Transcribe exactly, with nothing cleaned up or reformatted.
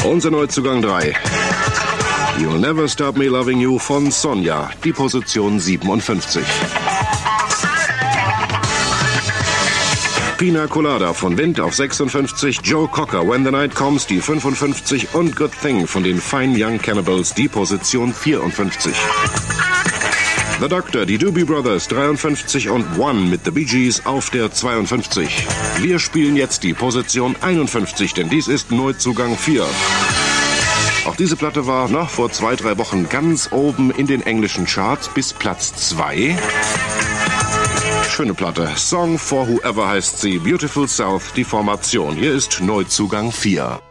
Unser Neuzugang drei. You'll Never Stop Me Loving You von Sonja, die Position siebenundfünfzig. Pina Colada von Wind auf sechsundfünfzig, Joe Cocker, When the Night Comes, die fünfundfünfzig und Good Thing von den Fine Young Cannibals, die Position vierundfünfzig. The Doctor, die Doobie Brothers, dreiundfünfzig und One mit The Bee Gees auf der zweiundfünfzig. Wir spielen jetzt die Position einundfünfzig, denn dies ist Neuzugang vier. Auch diese Platte war noch vor zwei, drei Wochen ganz oben in den englischen Charts bis Platz zwei. Schöne Platte. Song for Whoever heißt sie. Beautiful South, die Formation. Hier ist Neuzugang vier.